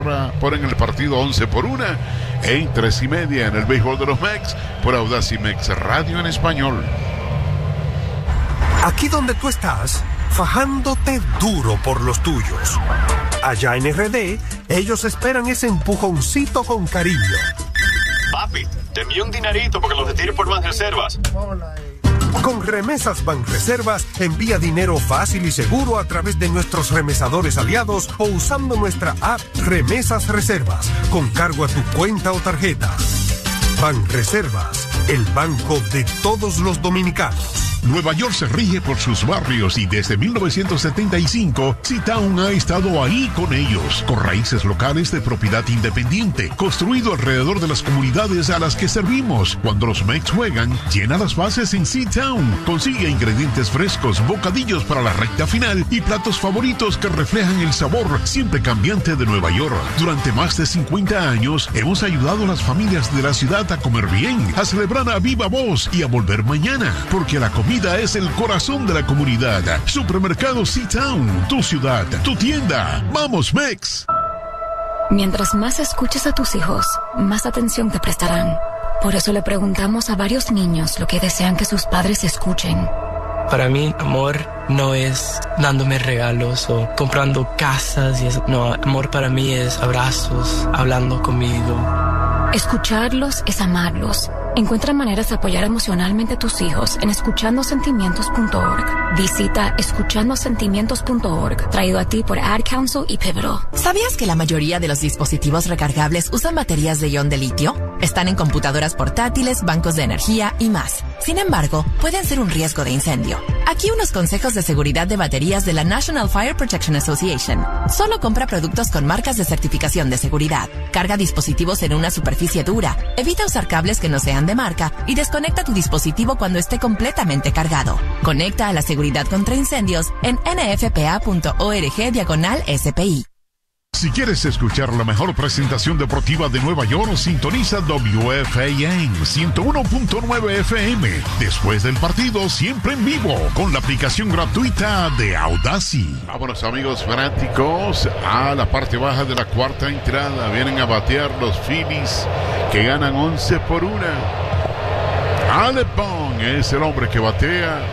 Ponen el partido 11-1 en 3:30 en el béisbol de los Mex por Audacy Mex Radio en español. Aquí donde tú estás, fajándote duro por los tuyos. Allá en RD, ellos esperan ese empujoncito con cariño. Papi, te envío un dinerito porque los retires por Banreservas. Con Remesas Banreservas, envía dinero fácil y seguro a través de nuestros remesadores aliados o usando nuestra app Remesas Reservas, con cargo a tu cuenta o tarjeta. Banreservas, el banco de todos los dominicanos. Nueva York se rige por sus barrios y desde 1975, C-Town ha estado ahí con ellos, con raíces locales de propiedad independiente, construido alrededor de las comunidades a las que servimos. Cuando los Mex juegan, llena las bases en C-Town. Consigue ingredientes frescos, bocadillos para la recta final y platos favoritos que reflejan el sabor siempre cambiante de Nueva York. Durante más de 50 años, hemos ayudado a las familias de la ciudad a comer bien, a celebrar a viva voz y a volver mañana, porque la comida es el corazón de la comunidad. Supermercado C-Town, tu ciudad, tu tienda. ¡Vamos, Mex! Mientras más escuches a tus hijos, más atención te prestarán. Por eso le preguntamos a varios niños lo que desean que sus padres escuchen. Para mí, amor no es dándome regalos o comprando casas y eso. No, amor para mí es abrazos, hablando conmigo. Escucharlos es amarlos. Encuentra maneras de apoyar emocionalmente a tus hijos en escuchandosentimientos.org. Visita escuchandosentimientos.org, traído a ti por Ad Council y Pivotal. ¿Sabías que la mayoría de los dispositivos recargables usan baterías de ion de litio? Están en computadoras portátiles, bancos de energía y más. Sin embargo, pueden ser un riesgo de incendio. Aquí unos consejos de seguridad de baterías de la National Fire Protection Association. Solo compra productos con marcas de certificación de seguridad. Carga dispositivos en una superficie dura. Evita usar cables que no sean de marca y desconecta tu dispositivo cuando esté completamente cargado. Conecta a la seguridad contra incendios en nfpa.org/SPI. Si quieres escuchar la mejor presentación deportiva de Nueva York, sintoniza WFAN 101.9 FM. Después del partido, siempre en vivo, con la aplicación gratuita de Audacy. Vámonos, amigos fanáticos, a la parte baja de la cuarta entrada. Vienen a batear los Phillies, que ganan 11-1. Alec Bohm es el hombre que batea.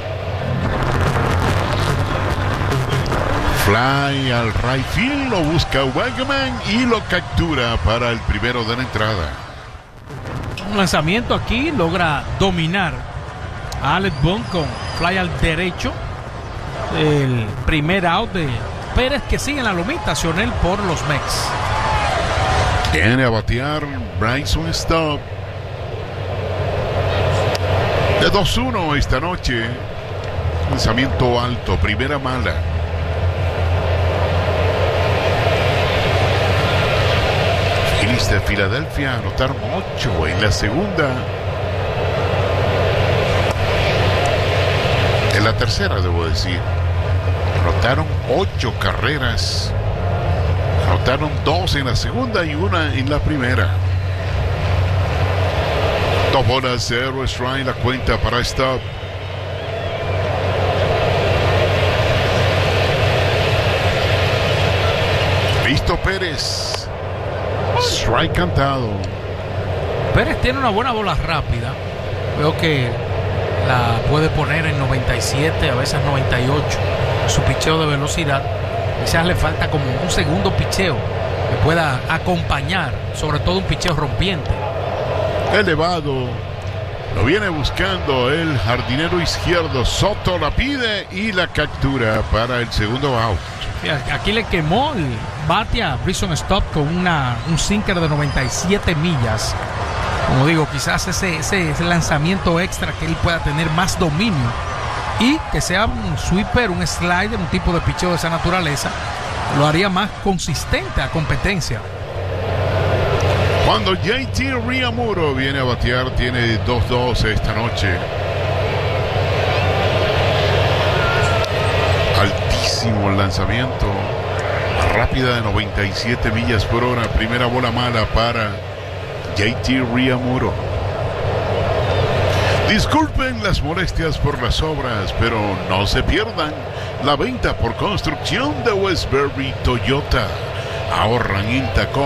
Fly al right field, lo busca Wegman y lo captura para el primero de la entrada. Un lanzamiento aquí, logra dominar a Alec Bohm con fly al derecho. El primer out de Pérez, que sigue en la lomita, Cionel por los Mex. Viene a batear Bryson Stott. De 2-1 esta noche. Lanzamiento alto, primera mala. Phillies de Filadelfia anotaron 8 en la segunda. En la tercera, debo decir. Anotaron 8 carreras. Anotaron 2 en la segunda y 1 en la primera. 2 bolas, 0 strike, la cuenta para Stop. Listo Pérez. Strike cantado. Pérez tiene una buena bola rápida. Veo que la puede poner en 97, a veces 98. Su picheo de velocidad. Quizás le falta como un segundo picheo que pueda acompañar, sobre todo un picheo rompiente. Elevado. Lo viene buscando el jardinero izquierdo. Soto la pide y la captura para el segundo out. Aquí le quemó el bate a Bryson Stott con un sinker de 97 millas. Como digo, quizás ese lanzamiento extra que él pueda tener más dominio y que sea un sweeper, un slider, un tipo de picheo de esa naturaleza, lo haría más consistente a competencia. Cuando JT Realmuto viene a batear, tiene 2-2 esta noche. Altísimo el lanzamiento. Rápida de 97 millas por hora. Primera bola mala para JT Realmuto. Disculpen las molestias por las obras, pero no se pierdan la venta por construcción de Westbury Toyota. ahorran Intacom.